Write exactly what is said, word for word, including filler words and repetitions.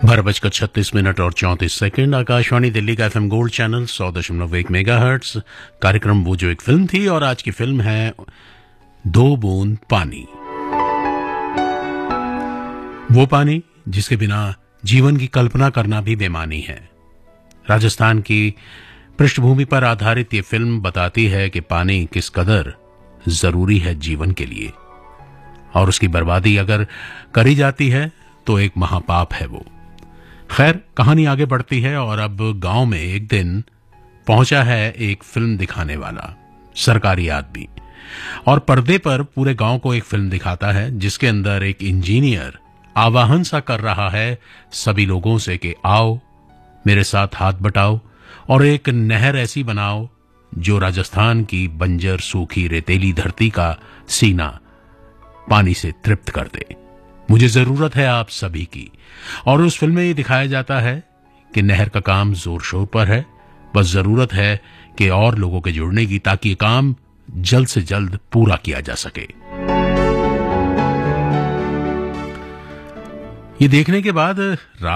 बारह बजकर छत्तीस मिनट और चौंतीस सेकंड। आकाशवाणी दिल्ली का एफएम गोल्ड चैनल सौ दशमलव एक मेगा हर्ट्स। कार्यक्रम वो जो एक फिल्म थी, और आज की फिल्म है दो बूंद पानी। वो पानी जिसके बिना जीवन की कल्पना करना भी बेमानी है। राजस्थान की पृष्ठभूमि पर आधारित ये फिल्म बताती है कि पानी किस कदर जरूरी है जीवन के लिए, और उसकी बर्बादी अगर करी जाती है तो एक महापाप है वो। खैर, कहानी आगे बढ़ती है और अब गांव में एक दिन पहुंचा है एक फिल्म दिखाने वाला सरकारी आदमी, और पर्दे पर पूरे गांव को एक फिल्म दिखाता है जिसके अंदर एक इंजीनियर आवाहन सा कर रहा है सभी लोगों से कि आओ मेरे साथ हाथ बटाओ और एक नहर ऐसी बनाओ जो राजस्थान की बंजर सूखी रेतीली धरती का सीना पानी से तृप्त कर दे। मुझे जरूरत है आप सभी की। और उस फिल्म में ये दिखाया जाता है कि नहर का काम जोर शोर पर है, बस जरूरत है कि और लोगों के जुड़ने की, ताकि ये काम जल्द से जल्द पूरा किया जा सके। ये देखने के बाद